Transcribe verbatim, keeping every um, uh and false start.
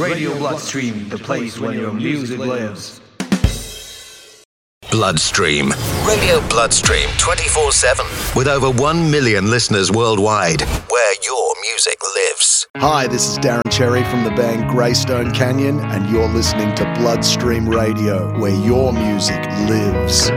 Radio Bloodstream, the place where your music lives. Bloodstream. Radio Bloodstream twenty-four seven. With over one million listeners worldwide, where your music lives. Hi, this is Darren Cherry from the band Greystone Canyon, and you're listening to Bloodstream Radio, where your music lives.